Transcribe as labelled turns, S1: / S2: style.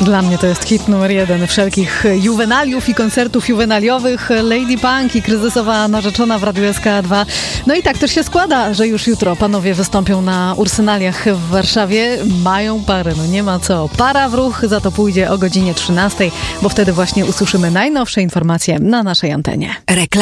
S1: Dla mnie to jest hit numer 1 wszelkich juwenaliów i koncertów juwenaliowych. Lady Punk i kryzysowa narzeczona w Radiu SK2. No i tak też się składa, że już jutro panowie wystąpią na Ursynaliach w Warszawie. Mają parę, no nie ma co. Para w ruch, za to pójdzie o godzinie 13, bo wtedy właśnie usłyszymy najnowsze informacje na naszej antenie.